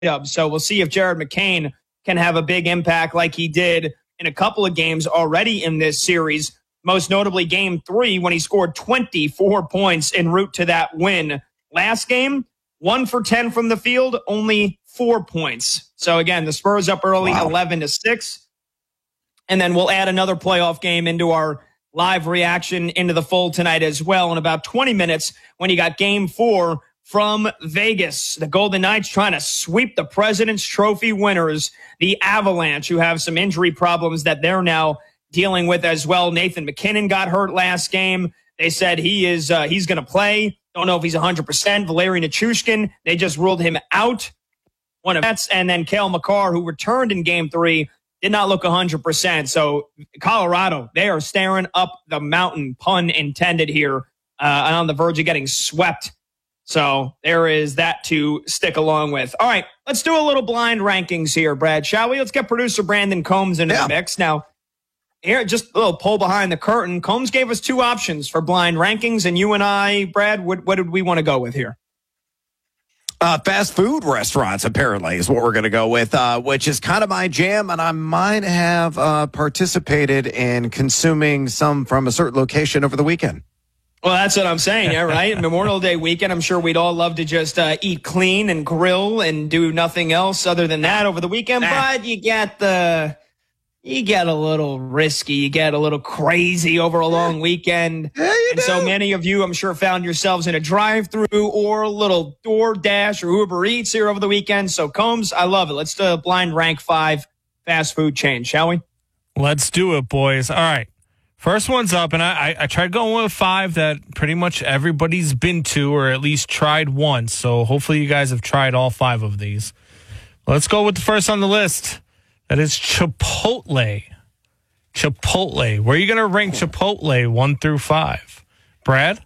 So we'll see if Jared McCain can have a big impact like he did in a couple of games already in this series, most notably Game 3 when he scored 24 points en route to that win. Last game, 1 for 10 from the field, only 4 points. So again, the Spurs up early, 11-6. And then we'll add another playoff game into our live reaction into the fold tonight as well in about 20 minutes when you got Game 4 from Vegas. The Golden Knights trying to sweep the President's Trophy winners, the Avalanche, who have some injury problems that they're now dealing with as well. Nathan McKinnon got hurt last game. They said he's going to play. Don't know if he's 100%. Valeri Nichushkin, they just ruled him out. One of that's, and then Cale Makar, who returned in Game 3, did not look 100%. So Colorado, they are staring up the mountain, pun intended here, and on the verge of getting swept. So there is that to stick along with. All right, let's do a little blind rankings here, Brad, shall we? Let's get producer Brandon Combs into the mix. Now, here, just a little pull behind the curtain. Combs gave us 2 options for blind rankings, and you and I, Brad, what did we want to go with here? Fast food restaurants, apparently, is what we're going to go with, which is kind of my jam, and I might have participated in consuming some from a certain location over the weekend. Well, that's what I'm saying, yeah, right? Memorial Day weekend, I'm sure we'd all love to just eat clean and grill and do nothing else other than that over the weekend, but you get a little risky, you get a little crazy over a long weekend. And so many of you, I'm sure, found yourselves in a drive-through or a little DoorDash or Uber Eats here over the weekend. So, Combs, I love it. Let's do a blind rank 5 fast food chain, shall we? Let's do it, boys. All right. First one's up, and I tried going with 5 that pretty much everybody's been to or at least tried once. So hopefully you guys have tried all 5 of these. Let's go with the first on the list. That is Chipotle. Chipotle. Where are you going to rank Chipotle 1 through 5? Brad?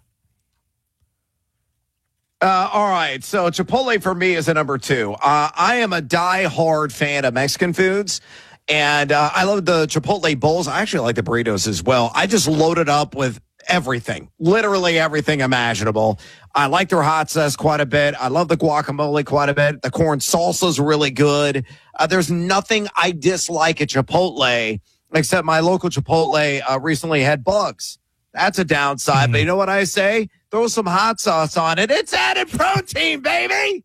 All right. So Chipotle for me is a number 2. I am a diehard fan of Mexican foods. And I love the Chipotle bowls. I actually like the burritos as well. I just loaded up with everything, literally everything imaginable. I like their hot sauce quite a bit. I love the guacamole quite a bit. The corn salsa is really good. There's nothing I dislike at Chipotle, except my local Chipotle recently had bugs. That's a downside. But you know what I say? Throw some hot sauce on it. It's added protein, baby.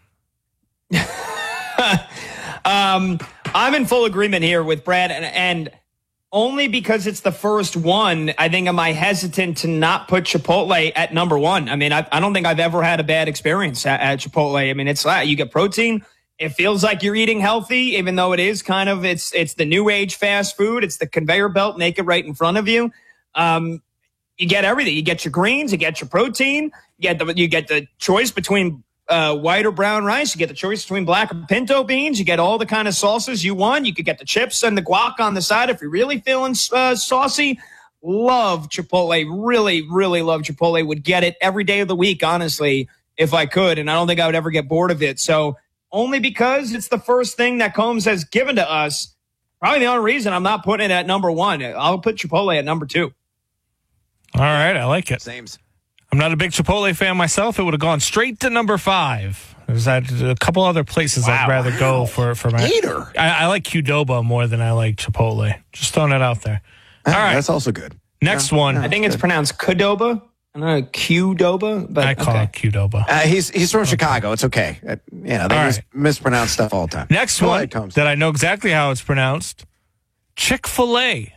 I'm in full agreement here with Brad, and only because it's the first one, I think am I hesitant to not put Chipotle at number 1. I mean, I don't think I've ever had a bad experience at Chipotle. I mean, it's you get protein. It feels like you're eating healthy, even though it is kind of it's the new age fast food. It's the conveyor belt naked right in front of you. You get everything. You get your greens. You get your protein. You get the choice between white or brown rice. You get the choice between black or pinto beans. You get all the kind of sauces you want. You could get the chips and the guac on the side if you're really feeling saucy. Love Chipotle. Really, really love Chipotle. Would get it every day of the week, honestly, if I could. And I don't think I would ever get bored of it. So only because it's the first thing that Combs has given to us. Probably the only reason I'm not putting it at number 1. I'll put Chipotle at number 2. All right. I like it. Same. I'm not a big Chipotle fan myself. It would have gone straight to number 5. There's a couple other places I'd rather go for my Eater. I like Qdoba more than I like Chipotle. Just throwing it out there. All right. That's also good. Next one. I think it's pronounced Qdoba. I don't know, Qdoba, but I call it Qdoba. He's from Chicago. It's okay. They mispronounce stuff all the time. Next one that I know exactly how it's pronounced. Chick-fil-A.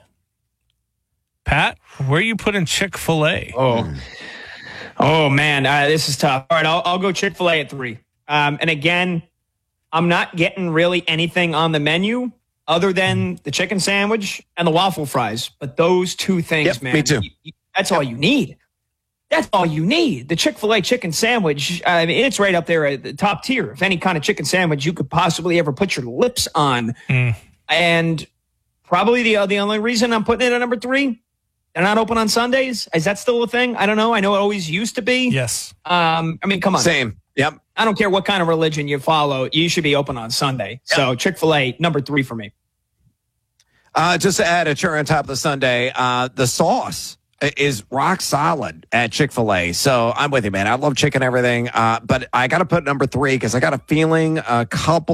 Pat, where are you putting Chick-fil-A? Oh man, this is tough. All right, I'll go Chick-fil-A at 3. And again, I'm not getting really anything on the menu other than the chicken sandwich and the waffle fries. But those 2 things, man, me too. That's all you need. That's all you need. The Chick-fil-A chicken sandwich, I mean, it's right up there at the top tier of any kind of chicken sandwich you could possibly ever put your lips on. And probably the only reason I'm putting it at number 3, they're not open on Sundays. Is that still a thing? I don't know. I know it always used to be. Yes. I mean, come on. Same. Yep. I don't care what kind of religion you follow. You should be open on Sunday. Yep. So Chick-fil-A, number 3 for me. Just to add a cherry on top of the sundae, the sauce is rock solid at Chick-fil-A. So I'm with you, man. I love chicken everything. But I got to put number 3 because I got a feeling a couple